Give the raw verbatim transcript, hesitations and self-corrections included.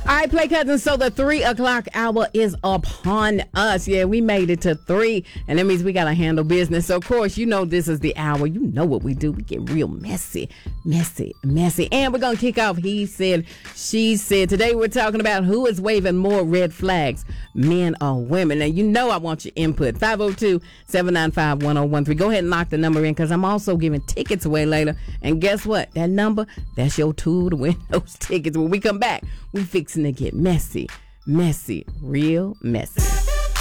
All right, Play Cousins, so the three o'clock hour is upon us. Yeah, we made it to three, and that means we got to handle business. So, of course, you know this is the hour. You know what we do. We get real messy, messy, messy. And we're going to kick off He Said, She Said. Today we're talking about who is waving more red flags, men or women. And you know I want your input. five oh two, seven nine five, one oh one three. Go ahead and lock the number in because I'm also giving tickets away later. And guess what? That number, that's your tool to win those tickets. When we come back, we fixing to get messy, messy, real messy.